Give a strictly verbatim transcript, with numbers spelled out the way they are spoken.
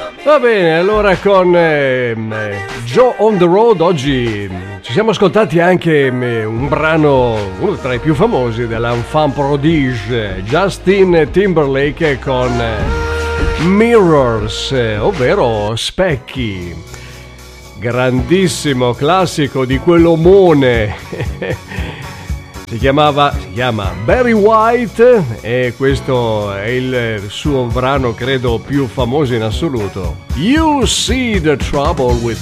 Va bene, allora con eh, Joe on the Road oggi ci siamo ascoltati anche eh, un brano, uno tra i più famosi dell'enfant prodige, Justin Timberlake con eh, Mirrors, eh, ovvero specchi. Grandissimo classico di quell'omone. Si chiamava, si chiama Barry White e questo è il suo brano credo più famoso in assoluto. You See the Trouble with